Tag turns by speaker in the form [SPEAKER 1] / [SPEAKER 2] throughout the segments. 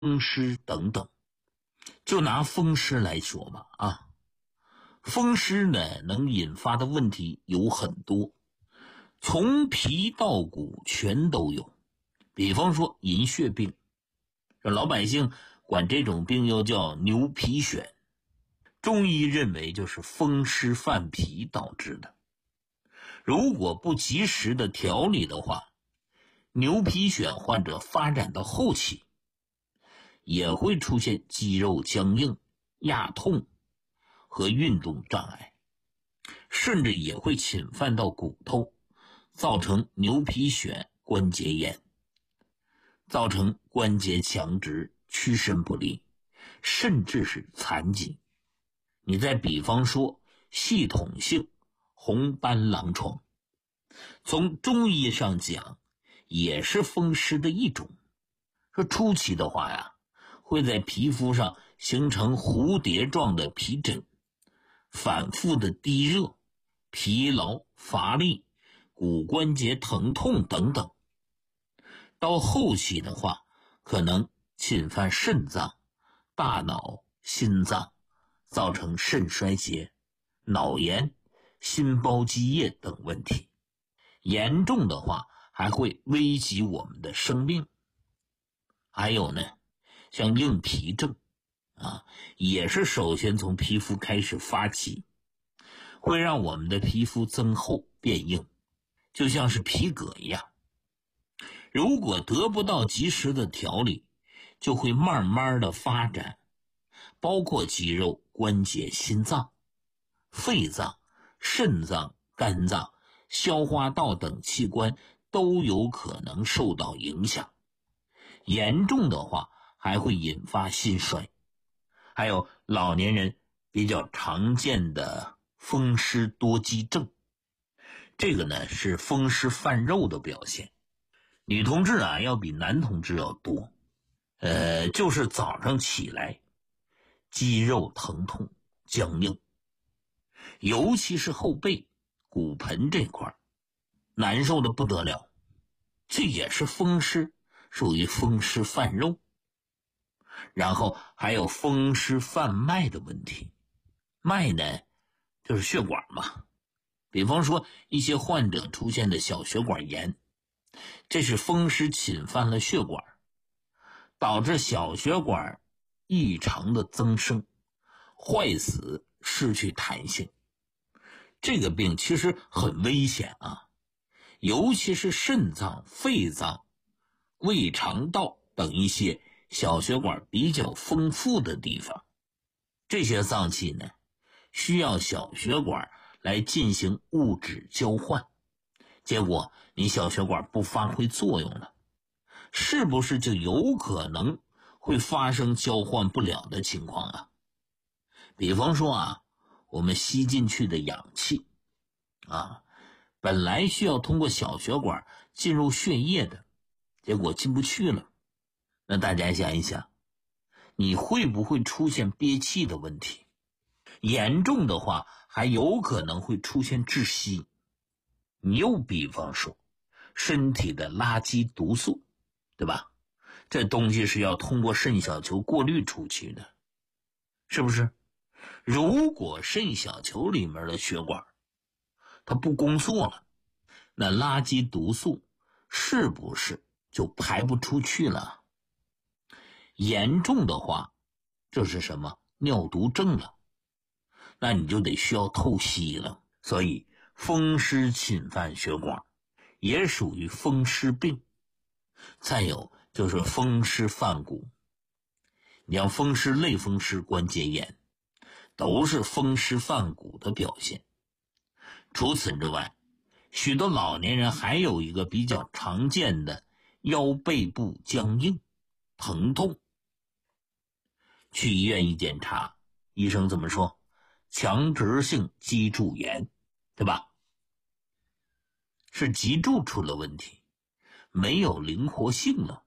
[SPEAKER 1] 风湿等等。就拿风湿来说吧风湿呢能引发的问题有很多，从皮到骨全都有。比方说银屑病，老百姓管这种病又叫牛皮癣，中医认为就是风湿犯脾导致的。如果不及时的调理的话，牛皮癣患者发展到后期也会出现肌肉僵硬、压痛和运动障碍，甚至也会侵犯到骨头，造成牛皮癣关节炎，造成关节强直、屈伸不利，甚至是残疾。你再比方说系统性红斑狼疮，从中医上讲也是风湿的一种。说初期的话呀，会在皮肤上形成蝴蝶状的皮疹，反复的低热、疲劳、乏力、骨关节疼痛等等。到后期的话，可能侵犯肾脏、大脑、心脏，造成肾衰竭、脑炎、心包积液等问题。严重的话还会危及我们的生命。还有呢，像硬皮症也是首先从皮肤开始发起，会让我们的皮肤增厚变硬，就像是皮革一样。如果得不到及时的调理，就会慢慢的发展，包括肌肉、关节、心脏、肺脏、肾脏、肝脏、消化道等器官都有可能受到影响。严重的话还会引发心衰。还有老年人比较常见的风湿多肌症，这个呢是风湿泛肉的表现。女同志要比男同志要多，就是早上起来肌肉疼痛僵硬，尤其是后背骨盆这块难受的不得了，这也是风湿，属于风湿泛肉。然后还有风湿泛脉的问题，脉呢就是血管嘛，比方说一些患者出现的小血管炎，这是风湿侵犯了血管，导致小血管异常的增生、坏死、失去弹性。这个病其实很危险尤其是肾脏、肺脏、胃肠道等一些小血管比较丰富的地方，这些脏器呢需要小血管来进行物质交换，结果你小血管不发挥作用了，是不是就有可能会发生交换不了的情况比方说我们吸进去的氧气本来需要通过小血管进入血液的，结果进不去了。那大家想一想，你会不会出现憋气的问题？严重的话还有可能会出现窒息。你又比方说身体的垃圾毒素，对吧？这东西是要通过肾小球过滤出去的，是不是？如果肾小球里面的血管它不工作了，那垃圾毒素是不是就排不出去了？严重的话这是什么？尿毒症了，那你就得需要透析了。所以风湿侵犯血管也属于风湿病。再有就是风湿犯骨，你像风湿、类风湿关节炎都是风湿犯骨的表现。除此之外，许多老年人还有一个比较常见的腰背部僵硬、疼痛。去医院一检查，医生怎么说？强直性脊柱炎，对吧？是脊柱出了问题，没有灵活性了。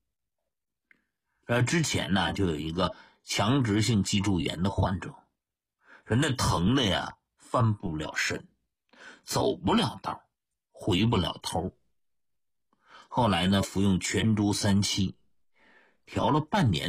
[SPEAKER 1] 之前呢就有一个强直性脊柱炎的患者，说那疼的呀翻不了身，走不了道，回不了头。后来呢服用全株3七， 调了半年。